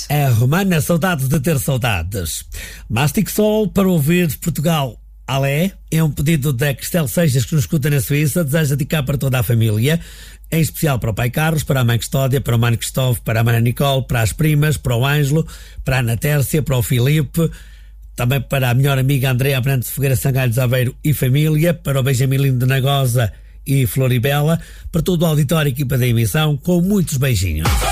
saudades. É, Romana, saudades de ter saudades. Mastic Sol para ouvir de Portugal. Alé, é um pedido da Cristel Seixas, que nos escuta na Suíça, deseja dedicar para toda a família, em especial para o pai Carlos, para a mãe Custódia, para o mano Cristóvão, para a mana Nicole, para as primas, para o Ângelo, para a Ana Tércia, para o Filipe, também para a melhor amiga Andréa Abrantes de Fogueira Sangalhos Aveiro e família, para o Benjamin Lindo de Nagosa e Floribela, para todo o auditório e equipa da emissão, com muitos beijinhos.